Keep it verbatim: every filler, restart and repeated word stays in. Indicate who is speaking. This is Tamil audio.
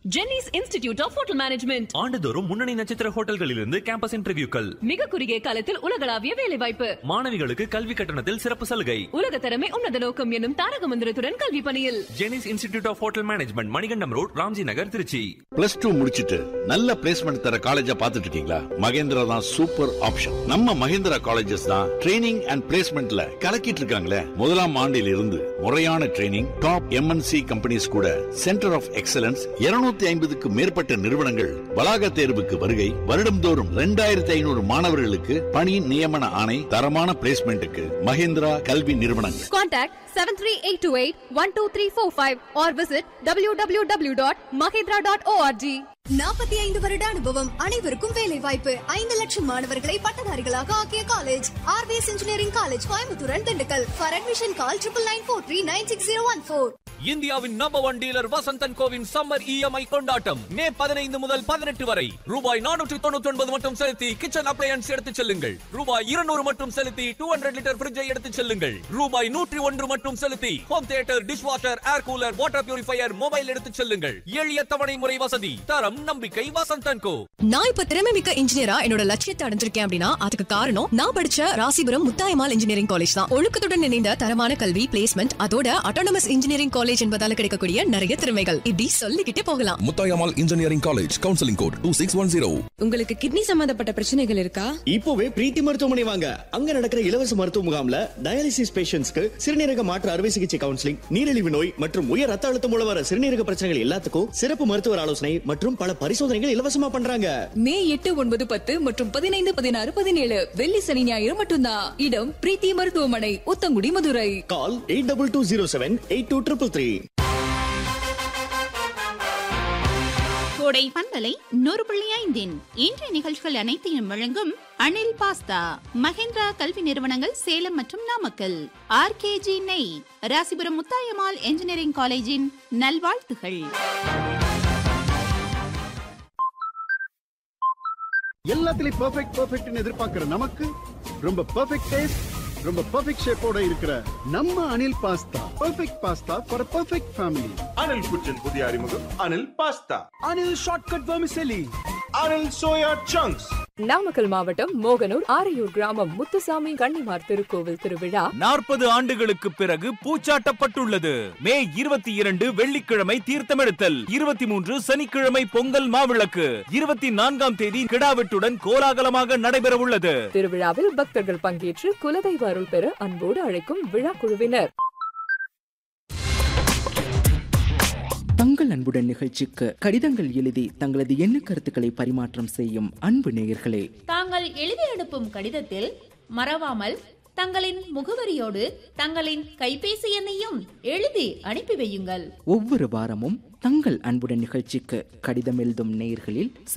Speaker 1: Jenneys institute of hotel management
Speaker 2: ஆண்டுதோறும் முன்னணி நட்சத்திர ஹோட்டல்களிலிருந்து கேம்பஸ் இன்டர்வியூக்கள்.
Speaker 1: மிக குறுகிய காலத்தில் உலகளாவிய வேலை வாய்ப்பு.
Speaker 2: மாணவிகளுக்கு கல்வி கட்டணத்தில் சிறப்பு சலுகை.
Speaker 1: உலக தரமே உன்னத நோக்கம் என்னும் தாரக மந்திரத்துடன் கல்வி பணியில்
Speaker 2: Jenneys institute of hotel management, Manikandam road, Ramji Nagar, Trichy.
Speaker 3: Plus two முடிச்சிட்டு நல்ல பிளேஸ்மெண்ட் தர காலேஜா பாத்துட்டு இருக்கீங்களா? மகேந்திரா தான் சூப்பர் ஆப்ஷன். நம்ம மகேந்திரா காலேஜஸ் தான் ட்ரைனிங் அண்ட் பிளேஸ்மெண்ட்ல கலக்கிட்டு இருக்காங்களே. முதலாம் ஆண்டில் இருந்து முறையான ட்ரைனிங், டாப் எம்என்சி கம்பெனிஸ் கூட சென்டர் ஆஃப் எக்ஸலன்ஸ், இருநூத்தி ஐம்பதுக்கு மேற்பட்ட நிறுவனங்கள் வளாக தேர்வுக்கு வருகை, வருடம்தோறும் இரண்டாயிரத்தி ஐநூறு மாணவர்களுக்கு பணி நியமன ஆணை, தரமான பிளேஸ்மெண்ட்டுக்கு மகேந்திரா கல்வி நிறுவனங்கள்.
Speaker 4: Contact seven three eight two eight one two three four five or visit w w w dot mahindra dot org.
Speaker 5: நாற்பத்தி ஐந்து வருட அனுபவம், அனைவருக்கும் வேலை வாய்ப்பு. ஐந்து லட்சம் மாணவர்களை பட்டதாரிகளாக ஆக்கிய college RVS engineering college, Coimbatore, Dindigul. For admission call triple nine four three nine six zero one four.
Speaker 6: இந்தியாவின் number one dealer Vasanthan CoWIN summer EMI கொண்டாட்டம் மே பதினைந்து முதல் பதினெட்டு வரை ரூபாய் நானூற்று தொண்ணூற்றி ஒன்பது மட்டும் செலுத்தி கிச்சன் அப்ளையன்ஸ் எடுத்துச் செல்லுங்கள். ரூபாய் இருநூறு மட்டும் செலுத்தி டூ ஹண்ட்ரட் லிட்டர் ஃப்ரிட்ஜை எடுத்துச் செல்லுங்கள். ரூபாய் நூற்றி ஒன்று மட்டும் செலுத்தி home theatre, dish washer, air cooler, water purifier, mobile எடுத்துச் செல்லுங்கள். எளிய தவணை முறை வசதி, தரம், நம்பிக்கை வசந்தன் கோ.
Speaker 7: நான் இப்ப திறமை மிக்க இன்ஜினியரா என்னோட லட்சியத்தை அடைஞ்சிருக்கேன் அப்படின்னா அதுக்கு காரணம் நான் படிச்ச ராசிபுரம் முத்தாயம்மாள் இன்ஜினியரிங் காலேஜ் தான். ஒழுக்கத்துடன் இணைந்த தரமான கல்வி, பிளேஸ்மெண்ட், அதோட அட்டானமஸ் இன்ஜினியரிங் காலேஜ் என்பதால கிடைக்கக்கூடிய நிறைய திறமைகள் இப்படி சொல்லிக்கிட்டே போகலாம்.
Speaker 8: Muthayammal engineering college, counselling code two six one zero.
Speaker 7: உங்களுக்கு கிட்னி சம்பந்தப்பட்ட பிரச்சனைகள் இருக்கா?
Speaker 9: இப்போவே பிரீத்தி மருத்துவமனை வாங்க. அங்க நடக்கிற இலவச மருத்துவ முகாம்ல டயாலிசிஸ் பேஷண்ட்ஸ்க்கு சிறுநீரக மாற்று அறுவை சிகிச்சை கவுன்சிலிங், நீரிழிவு நோய் மற்றும் உயர் ரத்த அழுத்தம் மூலம் வர சிறுநீரக பிரச்சனைகள் எல்லாத்துக்கும் சிறப்பு மருத்துவர் ஆலோசனை மற்றும் பல பரிசோதனைகள் இலவசமா பண்றாங்க.
Speaker 7: மே எட்டு, ஒன்பது, பத்து மற்றும் பதினைந்து, பதினாறு, பதினேழு வெள்ளி, சனி, ஞாயிறு மட்டும்தான். இடம் பிரீத்தி மருத்துவமனை, உத்தங்குடி, மதுரை.
Speaker 9: கால் eight double two zero seven eight two triple three.
Speaker 10: கோடை பண்பலை நூறு புள்ளி ஐந்தின் இன்றைய நிகழ்ச்சிகள் அனைத்தையும் வழங்கும் அனில் பாஸ்தா, மகேந்திரா கல்வி நிறுவனங்கள், சேலம் மற்றும் நாமக்கல், ஆர்கேஜி நெய், ராசிபுரம் முத்தாயம்மாள் இன்ஜினியரிங் காலேஜின் நல்வாழ்த்துகள்.
Speaker 11: எல்லாத்துலயும் பெர்ஃபெக்ட் பெர்ஃபெக்ட்னு எதிர்பார்க்கிற நமக்கு ரொம்ப பெர்ஃபெக்ட் டேஸ்ட், ரொம்ப பெர்ஃபெக்ட் ஷேப்போட இருக்கிற நம்ம Anil pasta. Perfect pasta for perfect family.
Speaker 12: Anil குச்சின் புதிய அறிமுகம் Anil pasta.
Speaker 11: Anil shortcut vermicelli.
Speaker 12: Anil soya chunks.
Speaker 1: Namakkal மாவட்டம் மோகனூர் ஆரையூர் கிராமம் முத்துசாமி கன்னிமார் திருக்கோவில் திருவிழா
Speaker 6: நாற்பது ஆண்டுகளுக்கு பிறகு பூச்சாட்டப்பட்டுள்ளது. மே இருபத்தி இரண்டு வெள்ளிக்கிழமை தீர்த்தமெடுத்தல், இருபத்தி மூன்று சனிக்கிழமை பொங்கல் மாவிளக்கு, இருபத்தி நான்காம் தேதி கிடாவெட்டுடன் கோலாகலமாக நடைபெற உள்ளது.
Speaker 1: திருவிழாவில் பக்தர்கள் பங்கேற்று குலதெய்வ அருள் பெற அன்போடு அழைக்கும் விழா குழுவினர்.
Speaker 13: தங்கள் அன்புடன் நிகழ்ச்சிக்கு கடிதங்கள் எழுதி தங்களது எண்ண கருத்துக்களை பரிமாற்றம் செய்யும் அன்பு நேயர்களே,
Speaker 10: தாங்கள் எழுதி அனுப்பும் கடிதத்தில் மறவாமல் தங்களின் முகவரியோடு தங்களின் கைபேசி எண்ணையும் எழுதி அனுப்பி வையுங்கள்.
Speaker 13: ஒவ்வொரு வாரமும் தங்கள் அன்புடன் நிகழ்ச்சிக்கு கடிதம் எழுதும் நேயர்களில்